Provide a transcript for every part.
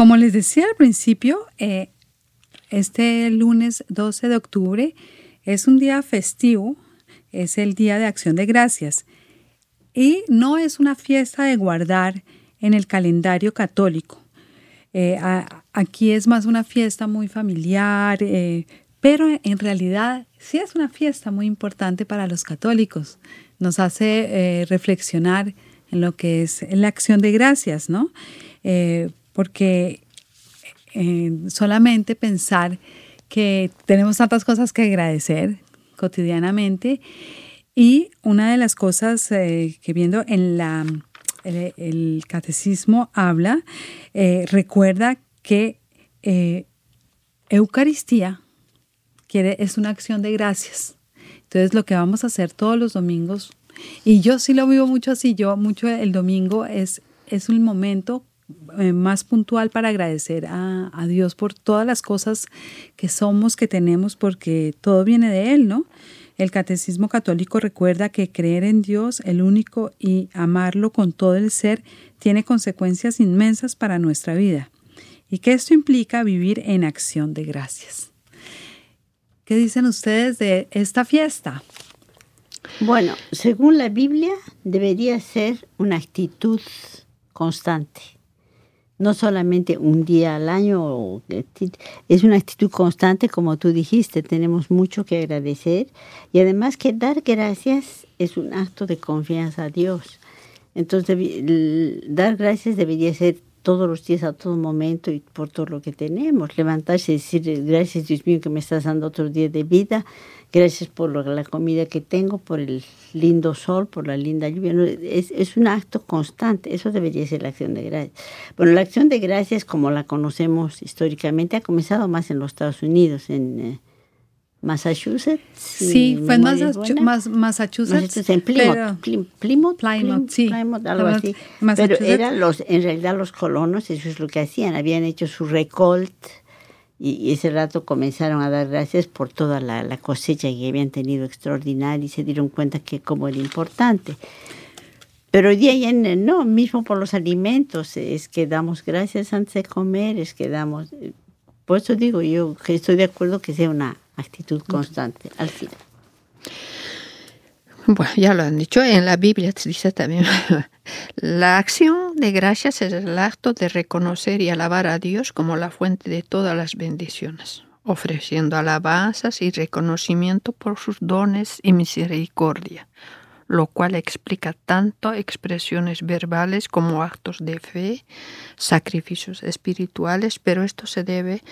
Como les decía al principio, este lunes 12 de octubre es un día festivo, es el Día de Acción de Gracias y no es una fiesta de guardar en el calendario católico. Aquí es más una fiesta muy familiar, pero en realidad sí es una fiesta muy importante para los católicos. Nos hace reflexionar en lo que es la acción de gracias, ¿no? Porque solamente pensar que tenemos tantas cosas que agradecer cotidianamente, y una de las cosas que viendo en el catecismo habla, recuerda que Eucaristía es una acción de gracias. Entonces lo que vamos a hacer todos los domingos, y yo sí lo vivo mucho así, mucho el domingo es un momento más puntual para agradecer a Dios por todas las cosas que somos, que tenemos, porque todo viene de Él, ¿no? El Catecismo Católico recuerda que creer en Dios, el único, y amarlo con todo el ser, tiene consecuencias inmensas para nuestra vida, y que esto implica vivir en acción de gracias. ¿Qué dicen ustedes de esta fiesta? Bueno, según la Biblia, debería ser una actitud constante. No solamente un día al año, es una actitud constante, como tú dijiste, tenemos mucho que agradecer, y además que dar gracias es un acto de confianza a Dios. Entonces, dar gracias debería ser todos los días, a todo momento, y por todo lo que tenemos. Levantarse y decir, gracias Dios mío que me estás dando otro día de vida, gracias por la comida que tengo, por el lindo sol, por la linda lluvia. Es un acto constante, eso debería ser la acción de gracias. Bueno, la acción de gracias, como la conocemos históricamente, ha comenzado más en los Estados Unidos, en Massachusetts. Sí, fue en Massachusetts. En Plymouth, algo así. Pero eran en realidad los colonos, eso es lo que hacían, habían hecho su recolt, y ese rato comenzaron a dar gracias por toda la cosecha que habían tenido extraordinaria, y se dieron cuenta que cómo era importante. Pero hoy día no, mismo por los alimentos, es que damos gracias antes de comer, es que damos... Por eso digo yo que estoy de acuerdo que sea una actitud constante al final. Bueno, ya lo han dicho, en la Biblia se dice también, la acción de gracias es el acto de reconocer y alabar a Dios como la fuente de todas las bendiciones, ofreciendo alabanzas y reconocimiento por sus dones y misericordia, lo cual explica tanto expresiones verbales como actos de fe, sacrificios espirituales, pero esto se debe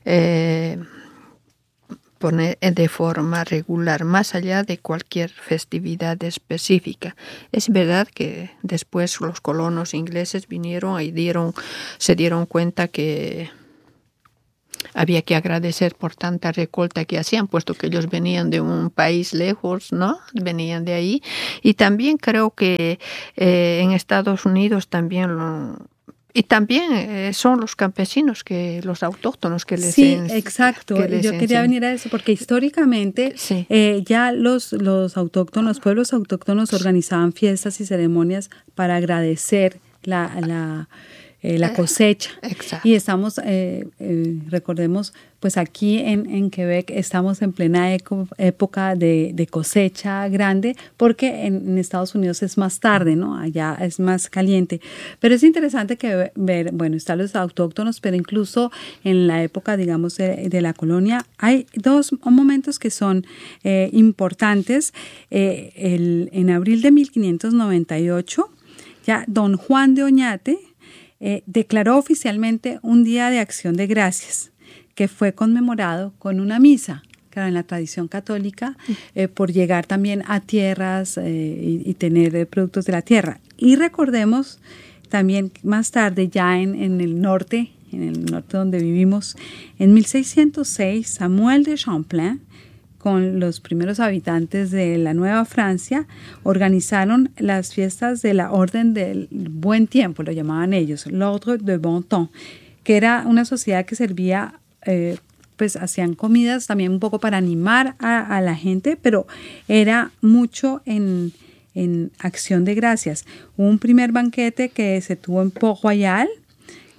poner de forma regular, más allá de cualquier festividad específica. Es verdad que después los colonos ingleses vinieron y se dieron cuenta que había que agradecer por tanta recolta que hacían, puesto que ellos venían de un país lejos, ¿no? Venían de ahí. Y también creo que en Estados Unidos también y también son los campesinos, los autóctonos que les Sí, exacto. Yo quería venir a eso porque históricamente sí. Ya los autóctonos, pueblos autóctonos organizaban fiestas y ceremonias para agradecer la cosecha. Exacto. Y estamos, recordemos, pues aquí en Quebec estamos en plena época de cosecha grande, porque en Estados Unidos es más tarde, ¿no? Allá es más caliente. Pero es interesante ver, bueno, están los autóctonos, pero incluso en la época, digamos, de la colonia, hay dos momentos que son importantes. En abril de 1598, ya don Juan de Oñate declaró oficialmente un día de acción de gracias, que fue conmemorado con una misa, claro, en la tradición católica, por llegar también a tierras y tener productos de la tierra. Y recordemos también más tarde, ya en el norte donde vivimos, en 1606, Samuel de Champlain, con los primeros habitantes de la Nueva Francia, organizaron las fiestas de la Orden del Buen Tiempo, lo llamaban ellos, l'Ordre de Bon Temps, que era una sociedad que servía, pues hacían comidas también un poco para animar a la gente, pero era mucho en acción de gracias. Hubo un primer banquete que se tuvo en Port-Royal,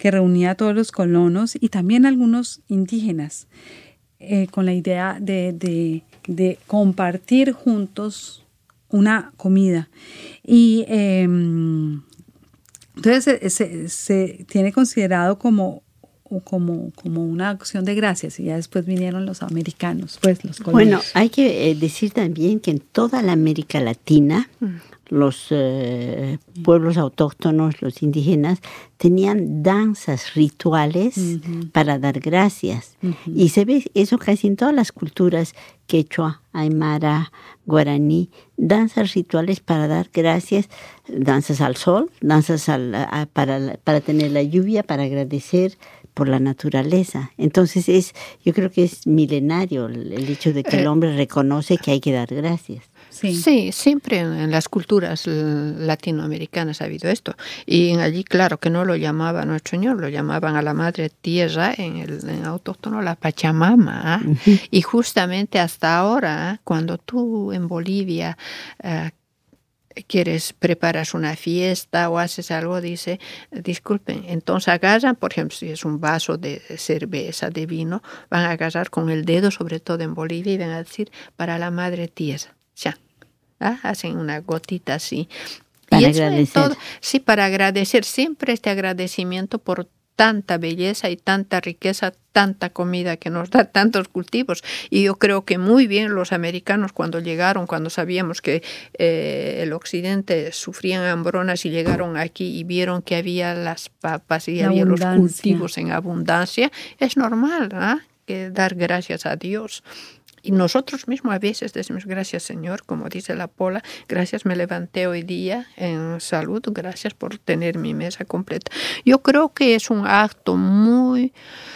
que reunía a todos los colonos y también algunos indígenas, con la idea de compartir juntos una comida. Y entonces se tiene considerado como una acción de gracias, y ya después vinieron los americanos, pues los colonos. Bueno, hay que decir también que en toda la América Latina los pueblos autóctonos, los indígenas, tenían danzas rituales para dar gracias. Y se ve eso casi en todas las culturas, quechua, aymara, guaraní, danzas rituales para dar gracias, danzas al sol, danzas para tener la lluvia, para agradecer por la naturaleza. Entonces yo creo que es milenario el hecho de que el hombre reconoce que hay que dar gracias. Sí, siempre en las culturas latinoamericanas ha habido esto. Y allí, claro, que no lo llamaban nuestro Señor, lo llamaban a la Madre Tierra, en autóctono la Pachamama. Y justamente hasta ahora, cuando tú en Bolivia preparas una fiesta o haces algo, dice, disculpen, entonces agarran, por ejemplo, si es un vaso de cerveza, de vino, van a agarrar con el dedo, sobre todo en Bolivia, y van a decir, para la Madre Tierra. Ya. Hacen una gotita así. Para agradecer. Sí, para agradecer, siempre este agradecimiento por tanta belleza y tanta riqueza, tanta comida que nos da, tantos cultivos. Y yo creo que muy bien los americanos cuando llegaron, cuando sabíamos que el occidente sufrían hambrunas y llegaron aquí y vieron que había las papas y había los cultivos en abundancia, es normal, que dar gracias a Dios. Y nosotros mismos a veces decimos, gracias Señor, como dice la Pola, gracias, me levanté hoy día en salud, gracias por tener mi mesa completa. Yo creo que es un acto muy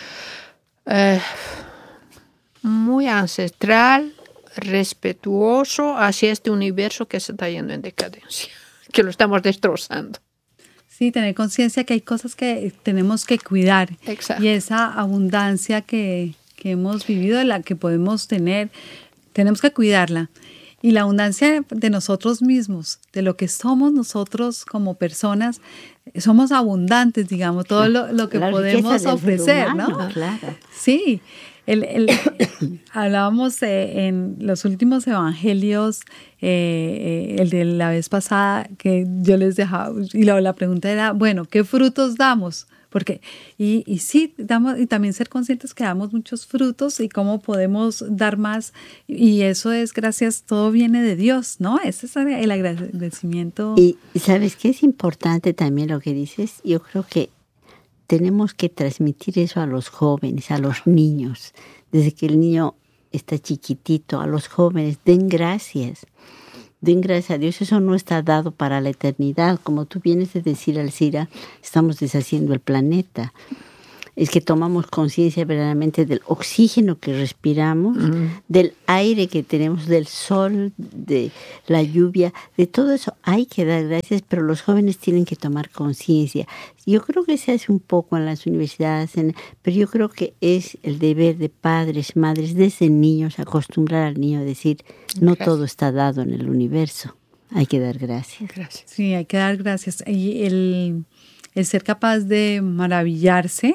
ancestral, respetuoso hacia este universo que se está yendo en decadencia, que lo estamos destrozando. Sí, tener conciencia que hay cosas que tenemos que cuidar. Exacto. Y esa abundancia que hemos vivido, de la que podemos tener, tenemos que cuidarla. Y la abundancia de nosotros mismos, de lo que somos nosotros como personas, somos abundantes, digamos, todo lo que podemos ofrecer, humano, ¿no? Claro. Sí. Hablábamos en los últimos evangelios, el de la vez pasada, que yo les dejaba, y la pregunta era, bueno, ¿qué frutos damos? Porque, y sí, damos, y también ser conscientes que damos muchos frutos y cómo podemos dar más, y eso es gracias, todo viene de Dios, ¿no? Ese es el agradecimiento. Y ¿sabes qué es importante también lo que dices? Yo creo que tenemos que transmitir eso a los jóvenes, a los niños, desde que el niño está chiquitito, a los jóvenes, den gracias a Dios, eso no está dado para la eternidad, como tú vienes de decir, Alcira, estamos deshaciendo el planeta. Es que tomamos conciencia verdaderamente del oxígeno que respiramos, del aire que tenemos, del sol, de la lluvia, de todo eso hay que dar gracias, pero los jóvenes tienen que tomar conciencia. Yo creo que se hace un poco en las universidades, pero yo creo que es el deber de padres, madres, desde niños, acostumbrar al niño a decir, no todo está dado en el universo, hay que dar gracias. Sí, hay que dar gracias. Y el ser capaz de maravillarse,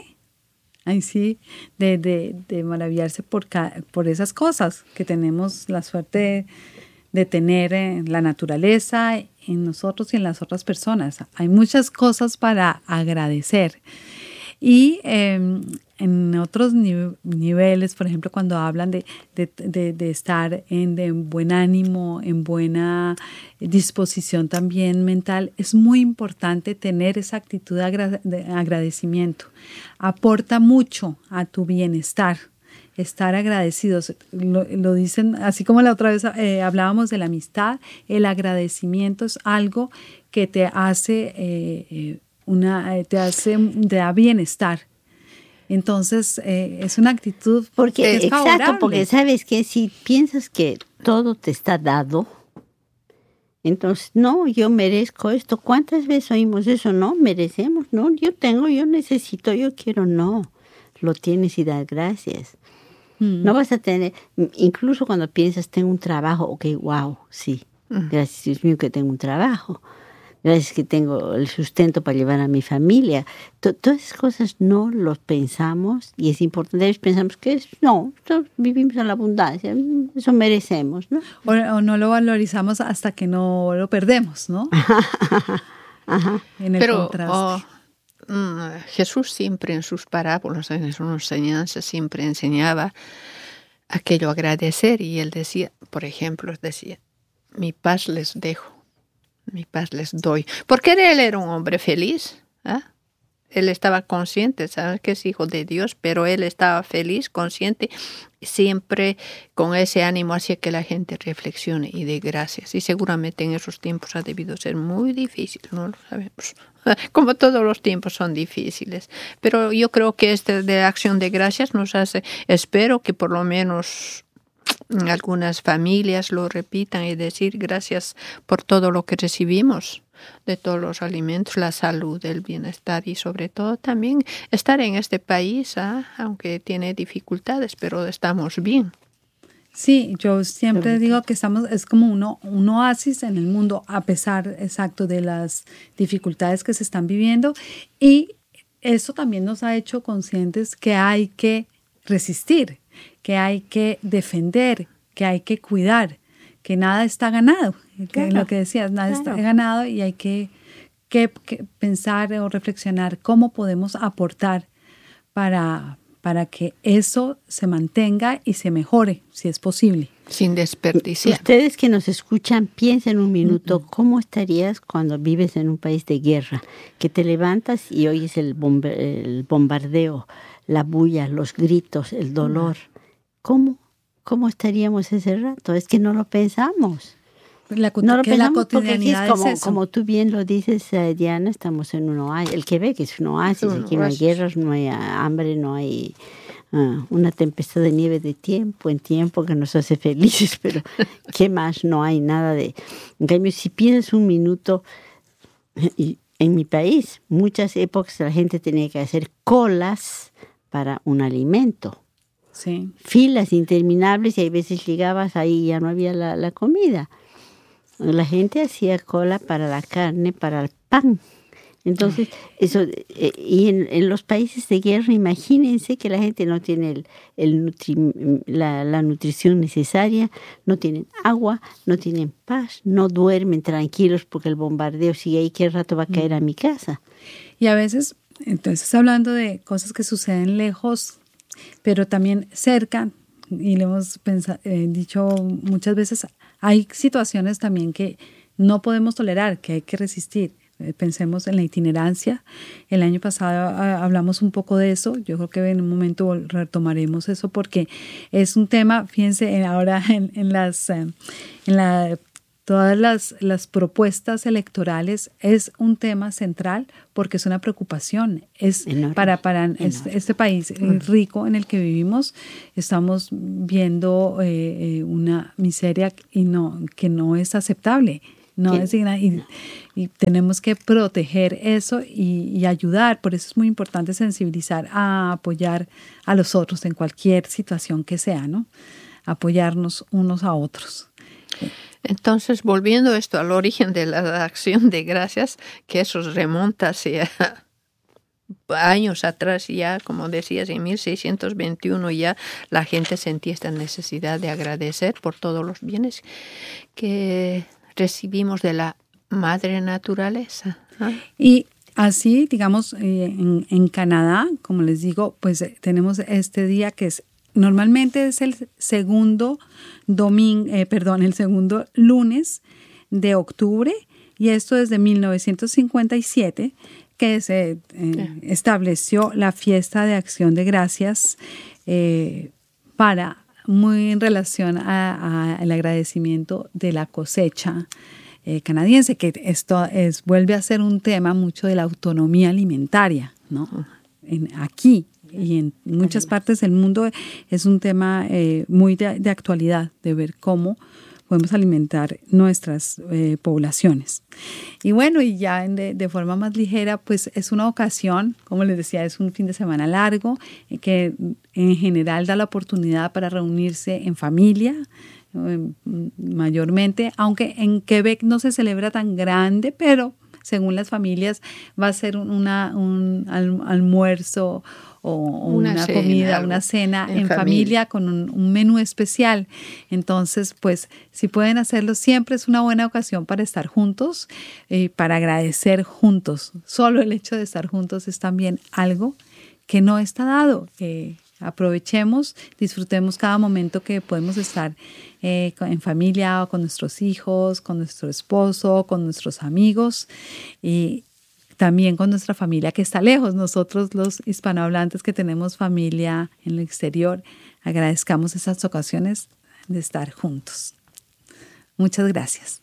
de maravillarse por esas cosas que tenemos la suerte de tener en la naturaleza, en nosotros y en las otras personas. Hay muchas cosas para agradecer. Y en otros niveles, por ejemplo, cuando hablan de estar en buen ánimo, en buena disposición también mental, es muy importante tener esa actitud de agradecimiento. Aporta mucho a tu bienestar, estar agradecidos. Lo dicen, así como la otra vez hablábamos de la amistad, el agradecimiento es algo que te hace... te da bienestar. Entonces, es una actitud que es favorable. Exacto, porque sabes que si piensas que todo te está dado, entonces, no, yo merezco esto. ¿Cuántas veces oímos eso? No, merecemos, no, yo tengo, yo necesito, yo quiero, no. Lo tienes y das gracias. No vas a tener, incluso cuando piensas, tengo un trabajo, ok, wow, sí, gracias Dios mío que tengo un trabajo. gracias que tengo el sustento para llevar a mi familia. Todas esas cosas no los pensamos y es importante. Pensamos que vivimos en la abundancia, eso merecemos, ¿no? O no lo valorizamos hasta que no lo perdemos, ¿no? Ajá. En el contraste. Jesús siempre en sus parábolas, en sus enseñanzas, siempre enseñaba aquello agradecer, y él decía, por ejemplo, mi paz les dejo, mi paz les doy. Porque él era un hombre feliz, ¿eh? Él estaba consciente, sabes que es hijo de Dios, pero él estaba feliz, consciente, siempre con ese ánimo hacia que la gente reflexione y dé gracias. Y seguramente en esos tiempos ha debido ser muy difícil, no lo sabemos. Como todos los tiempos son difíciles. Pero yo creo que de acción de gracias nos hace, espero que por lo menos algunas familias lo repitan y decir gracias por todo lo que recibimos, de todos los alimentos, la salud, el bienestar y sobre todo también estar en este país, aunque tiene dificultades, pero estamos bien. Sí, yo siempre digo que es como un oasis en el mundo a pesar exacto de las dificultades que se están viviendo, y eso también nos ha hecho conscientes que hay que resistir, que hay que defender, que hay que cuidar, que nada está ganado, claro, lo que decías, nada está ganado, y hay que pensar o reflexionar cómo podemos aportar para que eso se mantenga y se mejore, si es posible. Sin desperdiciar. Ustedes que nos escuchan, piensen un minuto, ¿cómo estarías cuando vives en un país de guerra? Que te levantas y oyes el bombardeo, la bulla, los gritos, el dolor. ¿Cómo estaríamos ese rato? Es que no lo pensamos. No lo pensamos porque aquí es como tú bien lo dices, Diana, estamos en un oasis. El Quebec es un oasis, aquí no hay guerras, no hay hambre, no hay una tempestad de nieve de tiempo en tiempo que nos hace felices, pero ¿qué más? No hay nada de... En cambio, si piensas un minuto, en mi país, muchas épocas la gente tenía que hacer colas para un alimento. Sí. Filas interminables, y a veces llegabas ahí y ya no había la comida. La gente hacía cola para la carne, para el pan. Entonces, eso, y en los países de guerra, imagínense que la gente no tiene la nutrición necesaria, no tienen agua, no tienen paz, no duermen tranquilos porque el bombardeo sigue ahí, ¿qué rato va a caer a mi casa? Y a veces, entonces, hablando de cosas que suceden lejos, pero también cerca, y le hemos dicho muchas veces, hay situaciones también que no podemos tolerar, que hay que resistir. Pensemos en la itinerancia. El año pasado hablamos un poco de eso. Yo creo que en un momento retomaremos eso porque es un tema, fíjense, ahora todas las propuestas electorales es un tema central porque es una preocupación. Es enorme, para este país rico en el que vivimos, estamos viendo una miseria que no es aceptable. No es digna, y tenemos que proteger eso y ayudar. Por eso es muy importante sensibilizar, a apoyar a los otros en cualquier situación que sea, ¿no? Apoyarnos unos a otros. Entonces, volviendo esto al origen de la acción de gracias, que eso remonta hacia años atrás ya, como decías, en 1621 ya la gente sentía esta necesidad de agradecer por todos los bienes que recibimos de la madre naturaleza. Y así, digamos, en Canadá, como les digo, pues tenemos este día que normalmente es el segundo el segundo lunes de octubre, y esto desde 1957 que se estableció la fiesta de Acción de Gracias muy en relación al agradecimiento de la cosecha canadiense, que esto vuelve a ser un tema mucho de la autonomía alimentaria, ¿no? Aquí y en muchas partes del mundo es un tema muy de actualidad, de ver cómo podemos alimentar nuestras poblaciones. Y bueno, y ya de forma más ligera, pues es una ocasión, como les decía, es un fin de semana largo, que en general da la oportunidad para reunirse en familia, mayormente, aunque en Quebec no se celebra tan grande, pero según las familias, va a ser un almuerzo o una comida, una cena en familia con un menú especial. Entonces, pues, si pueden hacerlo, siempre es una buena ocasión para estar juntos y para agradecer juntos. Solo el hecho de estar juntos es también algo que no está dado. Aprovechemos, disfrutemos cada momento que podemos estar en familia o con nuestros hijos, con nuestro esposo, con nuestros amigos y también con nuestra familia que está lejos. Nosotros los hispanohablantes que tenemos familia en el exterior, agradezcamos esas ocasiones de estar juntos. Muchas gracias.